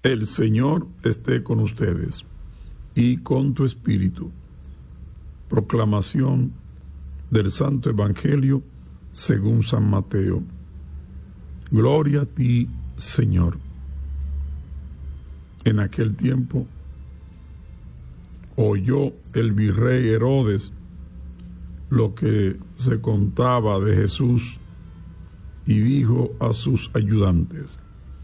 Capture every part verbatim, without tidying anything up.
El Señor esté con ustedes y con tu espíritu. Proclamación del Santo Evangelio según San Mateo. Gloria a ti, Señor. En aquel tiempo oyó el virrey Herodes lo que se contaba de Jesús y dijo a sus ayudantes: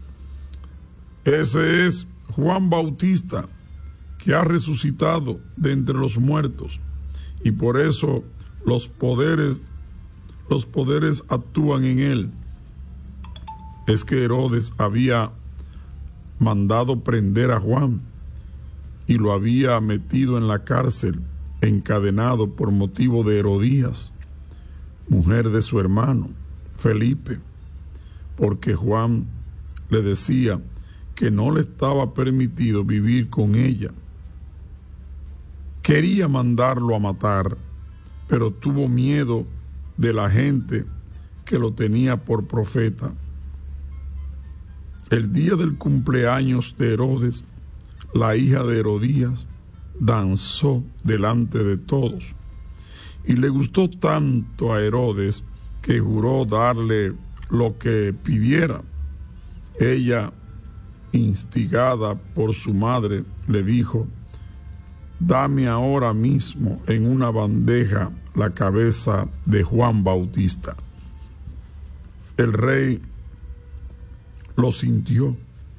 ese es Juan Bautista, que ha resucitado de entre los muertos, y por eso los poderes, los poderes actúan en él. Es que Herodes había mandado prender a Juan y lo había metido en la cárcel, encadenado por motivo de Herodías, mujer de su hermano Felipe, porque Juan le decía que no le estaba permitido vivir con ella. Quería mandarlo a matar, pero tuvo miedo de la gente que lo tenía por profeta. El día del cumpleaños de Herodes, la hija de Herodías danzó delante de todos, y le gustó tanto a Herodes que juró darle lo que pidiera. Ella, instigada por su madre, le dijo: dame ahora mismo en una bandeja la cabeza de Juan Bautista. El rey lo sintió,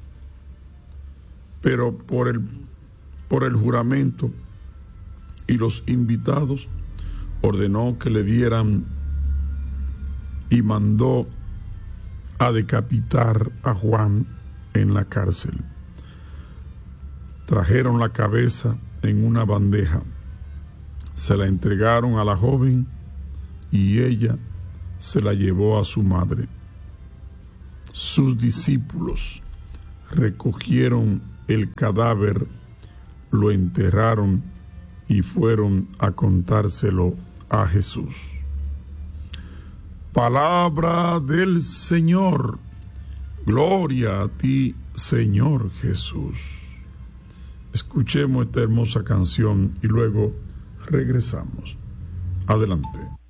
pero por el, por el juramento y los invitados ordenó que le dieran y mandó a decapitar a Juan en la cárcel. Trajeron la cabeza en una bandeja, se la entregaron a la joven y ella se la llevó a su madre. Sus discípulos recogieron el cadáver, lo enterraron y fueron a contárselo a Jesús. Palabra del Señor. Gloria a ti, Señor Jesús. Escuchemos esta hermosa canción y luego regresamos. Adelante.